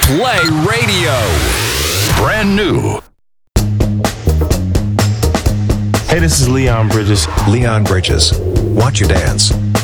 Play Radio. Brand new. Hey, this is Leon Bridges. Leon Bridges. Watch You Dance.